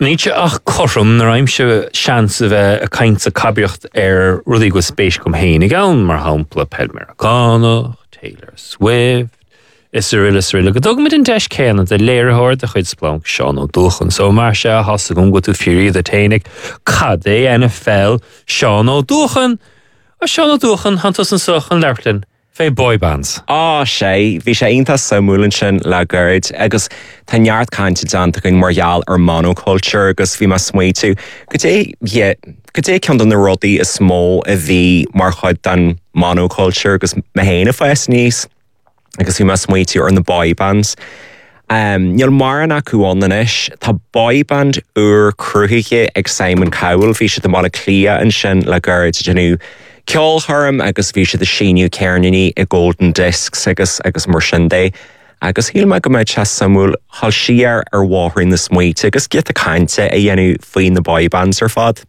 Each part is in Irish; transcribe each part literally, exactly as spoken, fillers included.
Níte ach chorm na raimse seans a bheith a caint a cabiocht ar rudí go spéis gom hénig ann mar hampla Pedmericano, Taylor Swift, is er is er go dog mit an deis céan de léirthir a chuid splánk Seán Ó Dúchan so mar se has a gom go tú fiúí a ténig cad é N F L Seán Ó Dúchan a Seán Ó Dúchan hantas an suchan leirlin fé boybands. Á sé, bhí sé ontas samúlann sin le gairid agus tá neart cainte deanta gon margheall ar monoculture agus bhí mar smuo tú. Go dé go dé cean na rudaí is smó a bhí mar chuid den monoculture agus me héana fes níos agus bhí mar smuo tú ar na boybands. Um, Níl mar an acuánanis, tá boyband úr cruthaiche ag Simon Cowell, bhí sé do mála clia an sin le gairid genú Ceol thorm agus bhí sé de síniú cearnaní i Golden Discs agus agus mar sin dé. Agus híl me go méid se samúl hall siar ar bháthraí na smuoite agus get a cainte a dhéanú faoin na boybands ar fad.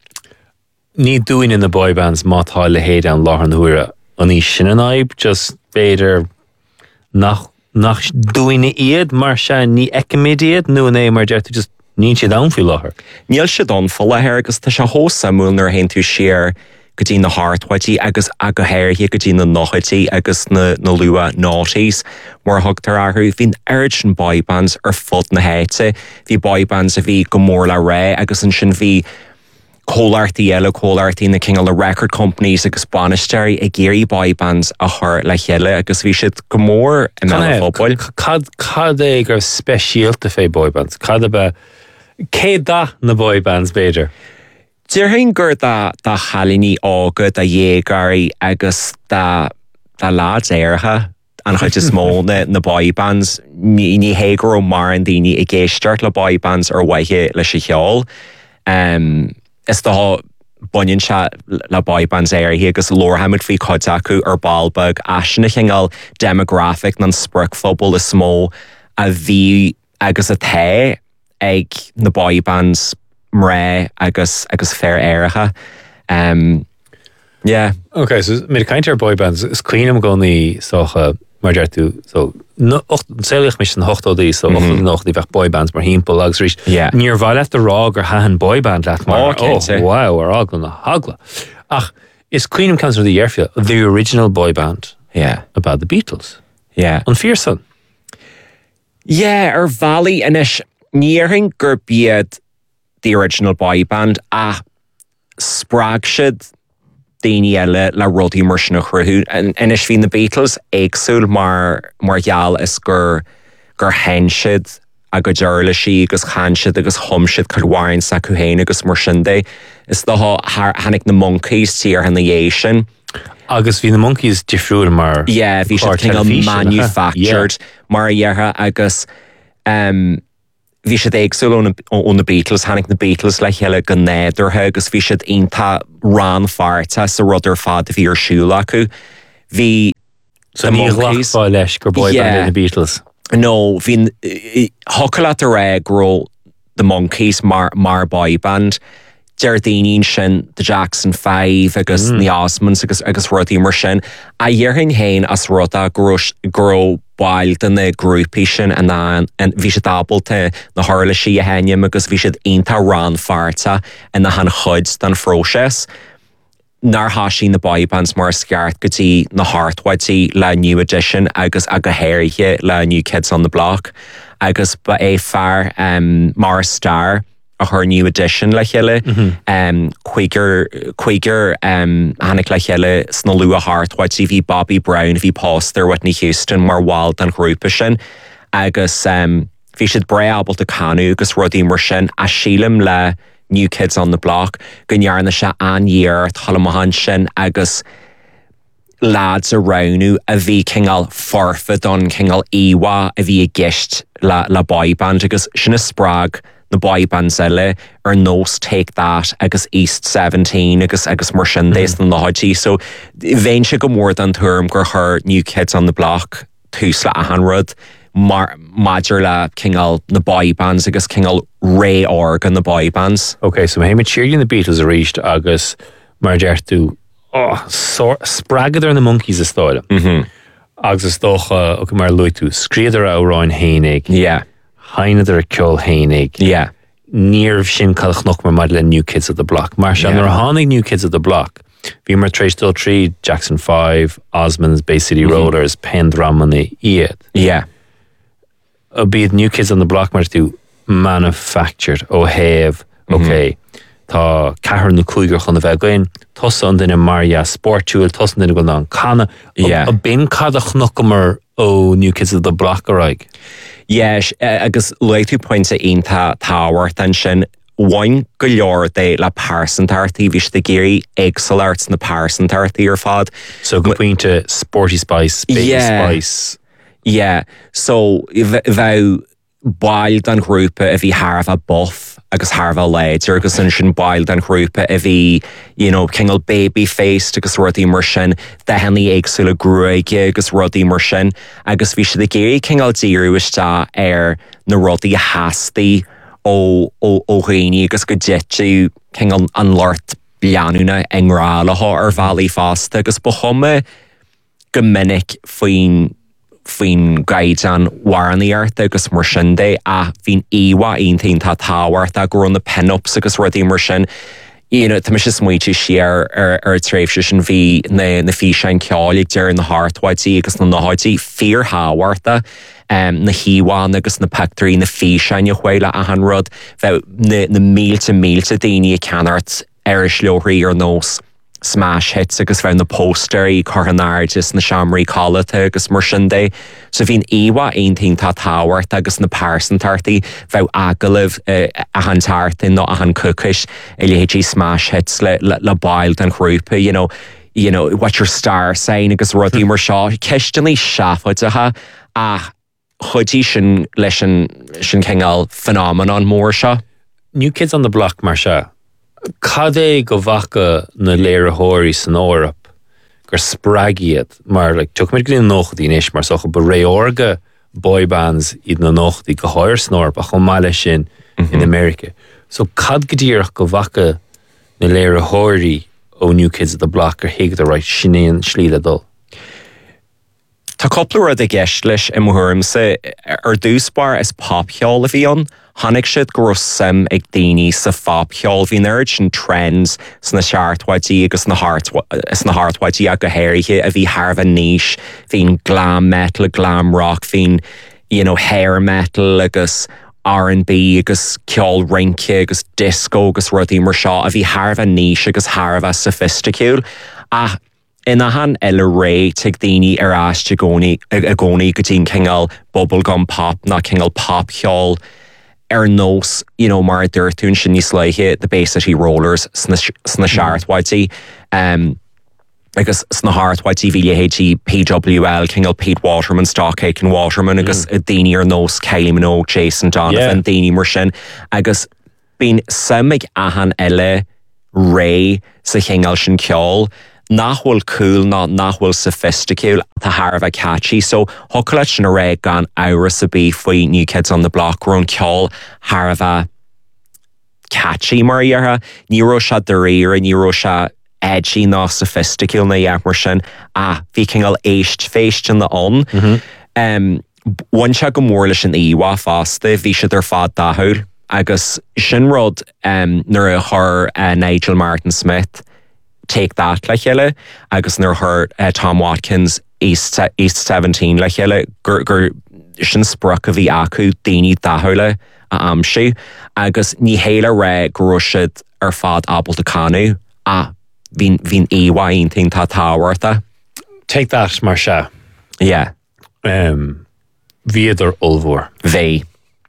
Ní dúin in na boybands mátá le héad an láthar na huaire an í sin an aib, just béidir nach nach dúine iad mar se ní eicimiid iad nó é mar deirtu just ní siad anfiú láthar. Níl siad anfola thir agus tá se thó samúl nar haon tú siar go dtí na harthaidí agus a go héirthe go dtí na nóchaidí agus na, na lua nátaís mar thugtar athú hín aird sin boybands ar fud na héite, hí boybands a bhí go mór le ré agus an sin bhí cólartaí eile cólartaí na cin le record companies agus banisteir i géirí boybands a thur le chéile agus bhí siad go mór i meile fóbáil. Cad é gur speisialta fé boybands? Cad a bheith cé da na boybands béidir? Dúirthain gur da da chalíní ágad a dhéagarí agus da da lád éirithe an chuid is mó na, na boybands ní ní hégur ó mar an daoine i ggéisteart le boybands ar waithe leis a cheol. Um, is dá buinn se le boybands éirithe agus lórhamid faoi chuid acu ar balbag asna chéingáil demographic nan spricphobal is smó a bhí agus a the ag na boybands mré agus agus fair éirithe. Um, yeah. Okay, so mé caint ar boybands is cuiinem gcónaí socha mar deirtú so séoach mis an hochtódaí so nach ní bheith boybands mar hímpel agus rís níor bhaile a rá gur hahan boyband leat mar oh, wow ar agla na hagla. Ach, is cuiinem cancer the dheirfia the original boyband yeah. about the Beatles. Yeah. An Fearson. Yeah, ar Valley inis níorthain gur bíad the original boyband a sprág siad daoine eile le rudaí mar sin na chruthú an inis bhí na Beatles éagsúil mar mar gheall is gur gur hen siad a go deirla sí agus chan siad agus thom siad chuháin sa chuhéin agus mar sin dé is dá hanig na Monkeys tíar han na dhé sin. Agus bhí na Monkeys difriúil mar yeah, bhí siad cin manufactured yeah. mar dheartha agus um, bhí siad éagsúil ón na Beatles, hanig na Beatles le chéile go néidirthe agus bhí siad onanta ran farta sa rudidir fad a bhí ar siúil acu. Bhí so ní ghlachfá leis gur boyband yeah. na Beatles. No, bhín hocalat a ré gro the Monkeys mar, mar boyband. Deir daoine sin the Jackson five agus mm. the Osmonds agus agus rudaí mar sin. A dhearthain hain as ruda gro báil den na grúpi sin an an bhí siad ábalta na tharla sí a henim agus bhí siad onanta ran farta in na han chuid den fróses. Nar hasí na boybands mar sceart go dtí na harthaidí le New Edition agus a go héirithe le New Kids on the Block agus ba é fear um, mar star a her New Edition le chéile mm-hmm. um, Quaker Quaker um, hanig le chéile sna lua harthaidí bhí Bobby Brown bhí Poster Whitney Houston mar wild an grúpa sin agus um, bhí siad bre ábalta canú agus rudaí mar sin a sílim le New Kids on the Block gonnearna se an year thalamahan sin agus lads around a bhí cingal forfa don cingal iwa a bhí a gist la, la boyband agus sinna sprág na boybands eile ar nós Take That agus East seventeen agus agus mar sin dés na láidí so bhéin se go mór an term gur chur New Kids on the Block tús le a hanrud mar maidir le cingal na boybands agus cingal ré organ na boybands. Okay, so mé cheerling the Beatles a reached agus mar deirtú oh, so, spragad ar na Monkeys is stáile. Mm-hmm. Agus is dócha okay, mar luitú scríadar á ráin hénig. Yeah. Hainadar a ceol hénig. Yeah. níor sin cadach noch mar maid le New Kids of the Block. Mar sin ar hánig New Kids of the Block, bhí mar trééis dul trí Jackson five, Osmonds, Bay City Rollers, Pendramani, iad. Yeah. A bíad New Kids on the Block mar tú manufactured ó héamh, okay. Tá cahar na cúigur chun a bheith goin, tosa an duine Maria sportúil, tosa an duine go ná canna. Yeah. A bin cadach noch mar ó New Kids of the Block aráig. Yes, uh, agus le tú pointe ein tá táhairt an sin bhain go leor é le pásantartaí bhís de géirí éagsailt na pásantartaí ar fad. So go pointe Sporty Spice, Baby Yeah. Spice. Yeah, so bheith bailed an grúpa a bhí Harbh a buff agus Harbh a léidir agus an sin bailed an grúpa a bhí, you know, Kingal Babyface agus rudí mar sin de henlí éagsúla grúige agus rudí mar sin agus bhí si de géirí Kingal díú istá ar na rudí hástaí ó ó ó réine agus go ditú Kingal an lort blianúna engrálath ar bhelaí fásta agus ba chumme go minic faoin faoin gaidan waranaíart agus mar sin dé a bhín íha aontainn tá táhairt a gurún na pin-ups agus rudaí mar sin. You know, tá mis is muoite siar ar ar tréimhse sin bhí na na fí sein ceáil ag dear na háirthaidí agus na náidí fíor háhairta um, na híháin agus na pectorí na fí sein a chuile a an rud bheith na, na mílte mílte daoine a ceanart ar is leothraí ar nós. Smash hits agus bheith na póster í Corhanardes na Seamraí Callata agus mar sin dé. So bhín íha aontainn tá táhairt agus na pásantartaí bheith agalah uh, a an tartain nó a an cúcis i létí smash hits le, le, le bailed an grúpa, you know, you know, what your star saying agus rudí mar seo, ceistinlí seafaidethe a chudí sin leis sin sin chéingáil phenomenon mór seo. New Kids on the Block mar seo. Cad é go bhacha na léireóirí san árap gur spragiad mar like, tuach mid grín nóchdaí inis mar socha ba réorga boybands iad na nóchdaí go háir san árap a chun máile sin mm-hmm. in America. So cad go dtíorach go bhacha na léireóirí ó New Kids of the Block gur hiag a ráid sinnéan slíle dul. Tá coppla rud a gceist leis i mthúramsa ar dúspáir is popcheol a bhí an, Hannig siad go sim ag daoine sa fopcheol hí nerd sin trends sna searthaidí agus na háirthaidí a go héirithe a bhí Harbh a níos, hín glam metal, glam rock, hín, you know, hair metal agus R and B agus ceol rince agus disco agus rudí mar seo a bhí Harbh a níos agus Harbh a sophisticaúil a ina han eile ré teag daoine ar áiste gcónaí a gcónaí go dtíon chéingáil bubblegum pop na chéingáil popcheol ar nós, you know, mar dúirtún sin níos leiche the Bay City Rollers sna searthaidí um, agus sna háirthaidí bhí léhétí P W L, Kingal Pete Waterman, Stockaken Waterman agus mm. daoine ar nós Kylie Minogue, Jason Donovan, yeah. daoine mar sin agus bín samig ahan eile ré sa chéingáil sin ceol nachhfuil cool ná nachhfuil sophisticaúil tá Harbh a catchy, so thucaile sin a ré gan áras a bí faoi New Kids on the Block rún ceol Harbh a catchy mar dheartha, ní raibh se de réir, ní raibh se edgy ná sophisticaúil na dhearmar sin a bhí chéingáil éist féistin na an. Mm-hmm. Um, Bhain se go mór leis an íha fásta, bhí siad ar fad dathúil agus sin rud um, nuair a chur uh, Nigel Martin Smith Take That le chéile agus nuair chur uh, Tom Watkins East, East seventeen le chéile gur, gur sin spruch a bhí acu daoine dathúile a amsí agus ní héile ré gurúisiid ar fad Abel de Canu a bhín bhín íha aontainn tá táhhairta. Take That mar se. Yeah. Um, Viadar Ulvor. Bhí.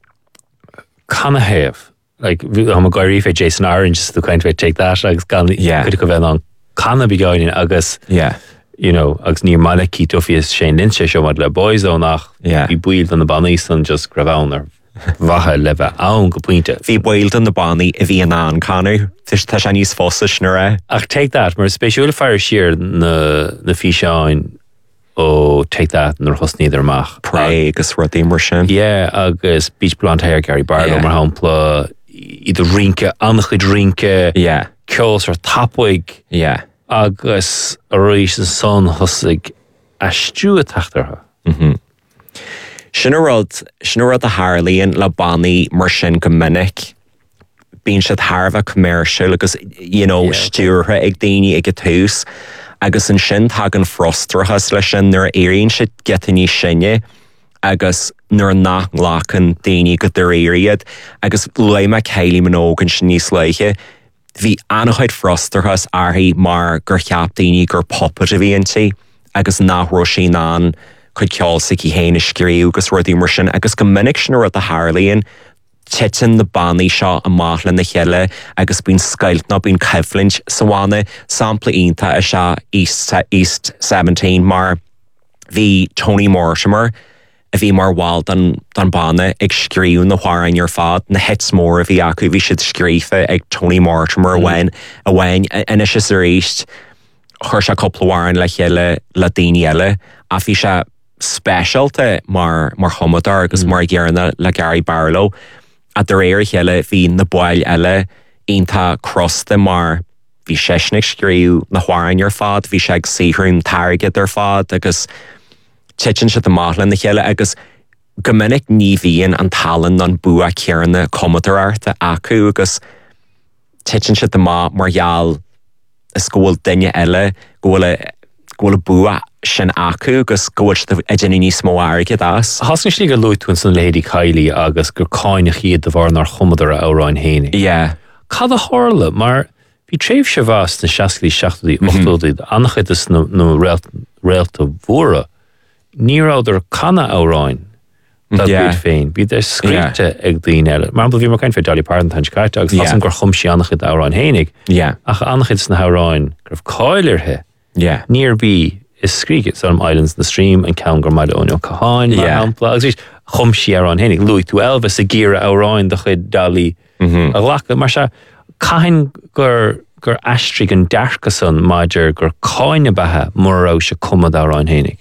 Canna héamh. Like, I'm a gairí fé Jason Orange is the kind of Take That agus gan yeah. could go bheith an canna bí gáin agus yeah. you know, agus ní mala cí tufias Shane Lynch seo mad le boys ó nach yeah. bhí build an na banís an just grabhán ar bhathe le bheith ann go puinte. Bhí build an na baní a bhí an an canú tá sé níos fósa sin ré. Ach Take That mar spéisiúla fear siar na na fí seáin ó Take That nar chusníidir amach. Pré agus rudí mar sin. Yeah, agus Beach Blonde Hair Gary Barlow yeah. mar hampla idir rinke, annachid rinke, yeah. ceos ar tapwaig, yeah. agus a rééis an son hosig a stú a tachtartha. Mm-hmm. Sin a rud, sin a rud a Harlíonn le bannaí mar sin go minic. bín siad Harbh commercial agus, you know, Yeah, stúrtha ag daoine ag tús, agus an sin tag an frostrachas lei sin nuair éiríonn siad getaní sinne, agus nuair nach lachan daoine go dur éiriad, agus leime Kylie Minogue an sin níos leiche, bhí anachid frostrachas arthaí mar gur cheap daoine gur poppet a bhíonn tí, agus nachró sin an chud ceolsa í héine scríú agus ruirtí mar sin, agus go minic sin rud a Harlaíonn, titan na bannaí seo a máthlan na cheile, agus bín scailtna bín ceflint sa bhána sampla ionta a se East, East seventeen mar bhí Tony Mortimer a bhí mar bháil don, don banna ag scríú na hhárain ar fad, na hits mór a bhí acu bhí siad scrífa ag Tony Mortimer mm. a bhain, ina is ar éist chuir se coppla hhárain le chéile le daoine eile, a bhí se specialte mar, mar chomadar agus mm. mar ggéarna le Gary Barlow, a dur éir chéile bhí na báil eile ionta crosta mar bhí seisnig scríú na hhárain ar fad, bhí se ag saothrainn targad ar fad, agus titan siad amachlan na chéile, agus go minic ní bhíonn an talan an bua cearna comadar arta acu, agus titan siad amach mar gheall a scóil duine eile gúil bua sin acu, agus gúil a déine níos mó airgid as. Hasn slí go luúin san Lady Kylie agus gur cáinne chiad de bhar nar chomadar a áráin héine. Yeah. Cad a hála, mar bhí tréimh se bhas na seaachlí seachtaí ochtódaí annachid is nó réalta bhóra, níráidir canna áráin dat Yeah. bhíad féin. Bhí é scríte ag daoine eile. Mar bhí mar cain fé Dolly Parton tan caiite, agus Yeah. hasan gur chumsí annachid áráin hénig, Yeah. ach annachid is na áráin gur cáileirthe. Yeah. Níor bí is scrígit some Islands in the Stream and Count Gormada Onyo Cahain, Yeah. Ampla, agus chumsí ar an hénig, Louis tú Elvis a gira áráin de chud dalí a lacha, mar se cain gur gur astrig an dearcasan maidir gur cáine bethe mórrá se cumad áráin hénig.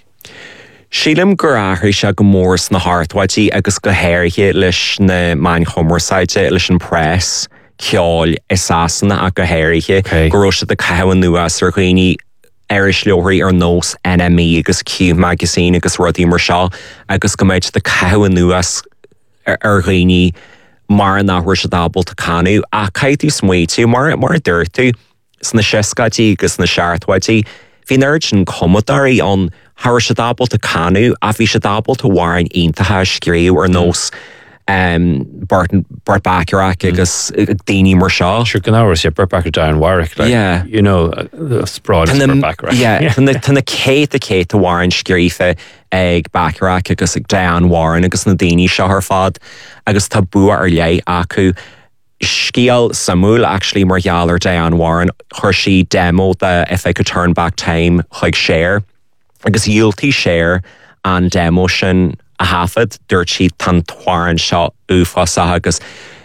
Sílim gur áthir se go mórs na harthaidí agus go héirthe leis na main chomarsáide leis an press ceáil is asanna a go héirthe Okay. go se de cahan nuas ar chuoine Irish leoirí ar nós N M E agus Q magazine agus rudí mar seo, agus go méid de cahan nuas ar, ar chuoine mar nachhuiir se dábal a canú a caiití smuotú mar mar dúirtú sna siscatí agus na seaarthaidí. Bhí nerd an commodarí an Har se dábal a canú a bhí se dábal a bhhain iontathe scríú ar nós um, Bart, Bart Bacharach agus mm. daoine mar seo. Sure, gan áras, yeah, Burt Bacharach Diane Warwick, like, Yeah. you know, uh, spráid is Burt Bacharach. Yeah, tanna céit a céit a bhhain scrífa ag Bacharach agus ag Diane Warren agus na daoine seo ar fad, agus tá bua ar lei acu. Scíal Samuel actually mar gheall ar Diane Warren chuir si demo the If I Could Turn Back Time chuig share, agus dhiúltaí share an demo sin a hafad dúirt si tan tháirin seo uafása agus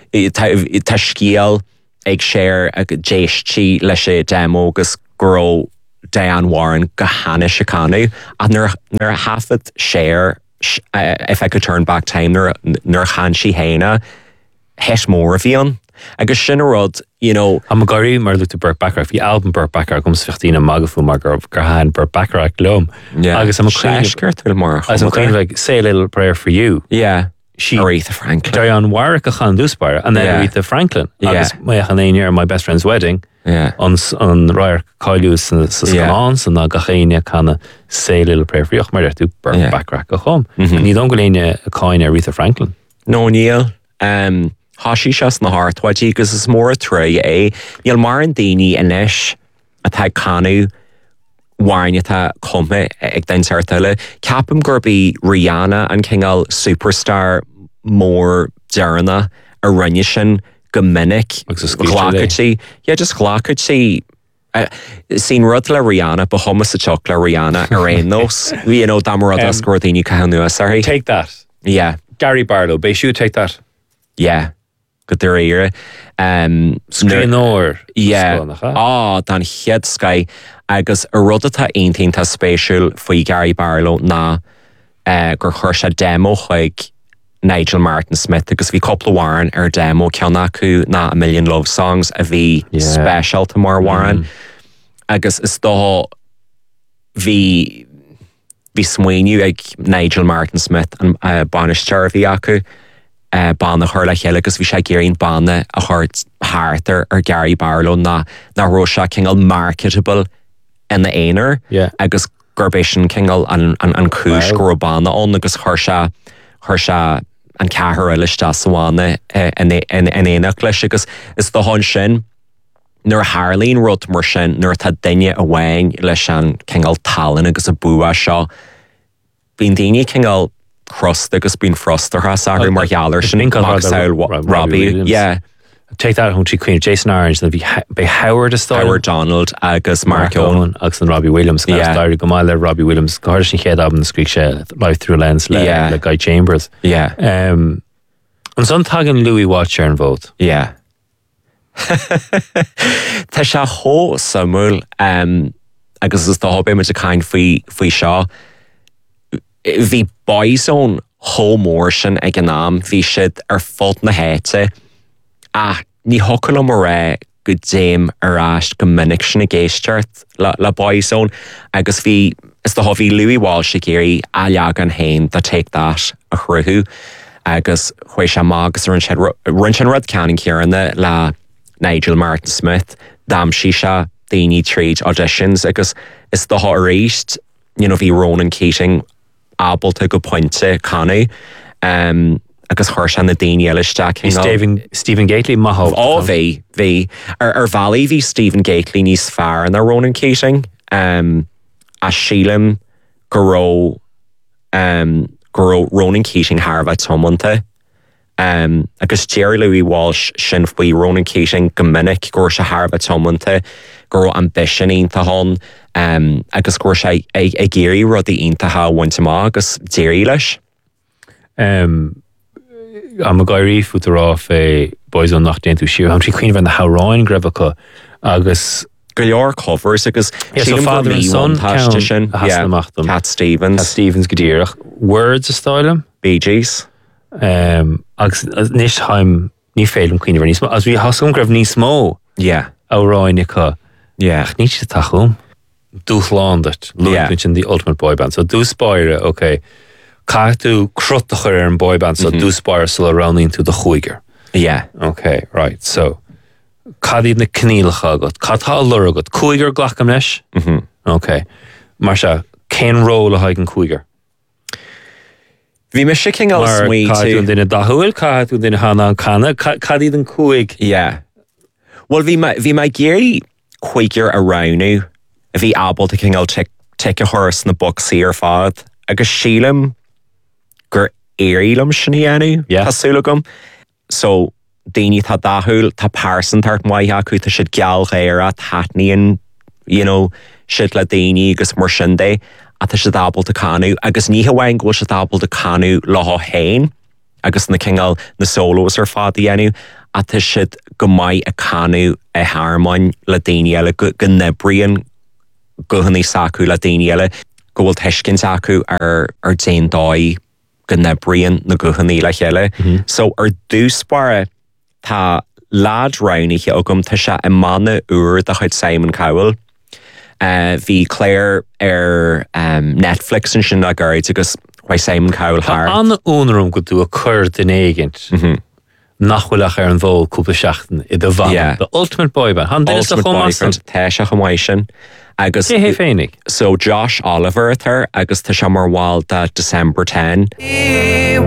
tá scíal ag share ag déistí leis sé demo agus guró Diane Warren go hana se canú a nuair a hafad share uh, If I Could Turn Back Time nuair chan si héine heis mór a bhíon. Agus sin rud, you know... Am garí mar luta Burt Bacharach, bhí album Burt Bacharach gums fifteen magafu mar gur gur han Burt Bacharach lom. Yeah. Agus am Seisgurt mar. As I'm kind of like, say a little prayer for you. Yeah. She Aretha Franklin. Diane Warwick a chan dúspar, and then Yeah. Aretha Franklin. Yeah. Agus mai chan ein year my best friend's wedding. Yeah. On on Ryer Kailus sa Scalans and na gachéine canna say a little prayer for you. Mar tú Burt Yeah. Bacharach a chum. Ní don goléine a cáin Aretha Franklin. No, Neil. Um... Hasí seas na harthaidí agus is mór a trí é. Níl mar an daoine inis atá canú bhaine tá cuma ag den teirteile. Ceapam gur bí Rihanna an chéingáil superstar mór dearna a rinne sin go minic ghlacatí. Yeah, just ghlacatí. Uh, Sin rud le Rihanna, ba thomas a choc le Rihanna ar réon nós. You know, dam rud a scoir daoine cahan nuas, sorry. Take that. Yeah. Gary Barlow, be you take that. Yeah. Go dtíir éire. Um, Scrín óir. Yeah. Á, dan chiad sky agus a rud atá aontainn tá spéisiúil faoi Gary Barlow ná uh, gur chuir se demo chuig Nigel Martin Smith agus bhí coppla Warren ar demo ceanna acu ná A Million Love Songs a bhí Yeah. special to mar Warren. Agus is dó bhí bhí smuoinú ag Nigel Martin Smith an uh, banisteir bhí acu uh, banna chuir le chéile agus bhí sé géiríonn banna a chuirt háartar ar Gary Barlow na na ró se cingal marketable ina éonar Yeah. agus gurbéis sin cingal an, an, an cúis Wow. go banna ón agus chuir se chuir se an cethir eile stasána in éanaach leis agus is do hon sin nuair Harlín rud mar sin nuair tá duine a bhhain leis an cingal talan agus a bua seo bíon daoine cingal crust agus bíon frostartha sagir mar geallar sin Bíonn Mark Robbie- Saul Robbie Robbie Williams. yeah Take that home to Queen Jason Orange, then be be Howard a star. Howard Donald agus Mark Owen agus an Robbie Williams Yeah. star go mai le Robbie Williams gar sin chéad ab an scrí sé live through lens le, Yeah. le Guy Chambers. yeah Um, an son tagan Louis Watcher an vote. yeah Tá se hó samúil um, agus is dá bé me a cain faoi faoi seo hí boisón hó mór sin ag an náam hí siad ar fót na héite a ní hocail mar ré go déim arráist go minic sin na géisteart le, le boisón agus bhí is do bhí Louis Walsh a géirí a leag an hain that take that a chruthú agus chuéis se mágus run sin rud ceann cearanna le Nigel Martin Smith dám si se daoine tríd auditions agus is do há réist you know, bhí Ronan Keating ábalta go pointe canú um, agus chuir se na daoine eileiste Is Stephen Stephen Gately maho. á bhí bhí ar ar bhelaí hí Stephen Gately níos fearr an Ronan Keating um, a sílim go ró um, go ró Ronan Keating Harbh tomanta um, agus Jerry Louis Walsh sin faoi Ronan Keating go minic gur se Harbh tomanta go ró ambition ionta hon um, agus gur sé ag ag géirí rudí iontatha bhainte má agus déirí leis Um, am a gaiirí futará fé boys on nach déintú siú am si cuioine bheit na Howráin grebacha agus go leor covers agus Yeah, so sílim gur father and mí son bhain taiste count sin a hasna amach dom. Cat Stevens Cat Stevens godíireach words a stáilem Bee Gees um, agus as- níos haim ní félum cuioine níos mó as bhí hasúm greibh níos mó yeah áráinnicha yeah ach ní sé tachúm dúchlándait Yeah. Ludwig in the ultimate boy band so dús spáire ok Caú crutachar ar an boyband so dús spáir sul arounding to the chuiger. yeah Okay, right, so cadíad na cnílacha agat, cadtá lur agat, chuiger ghlacham leis? Mhm. Okay, mar se, cén ról a haig an chuiger? Bhí me si cin Mar smuo cadún tú duine dahuil, cadún duine hana an canna, cadíad an chuig. yeah well bhí me bhí me géirí chuigir a ranú a bhí abal cin take a thuras na boxí ar fád agus sílam gur éirílam sin dhéanú Yeah. Tásúlagam so daoine tá dathúil tá pársan tart maithe acu tá siad geall réire thatníon you know siad le daoine agus mar sin dé a tá siad abal de canú agus ní bhhain go siad abal de canú leth hain agus na cingal na solos ar fád dhéanú a tá siad go maiid a canú a háirmáin le daoine eile go go nebrion gohannaí sacú le daoine eile go bhfuil teiscin acu ar ar déon dóid go nebrion na gohannaí le chéile so ar dúspáire tá lád ranaiche agam tá se i mana uair de chuid Simon Cowell uh, hí Claire ar um, Netflix an sin a gaiid agus chuid Simon Cowell Tá thar an únarum go dú a chur den éigent. Nachhuiach ar an bhó cúpla seachtain i do bhá. Yeah. The ultimate boy band. Han duine sa Ultimate chumastan. Boyfriend tá se chamáid sin agus Sé hé féinnig. so Josh Oliver tar agus tá se mar bháil de December tenth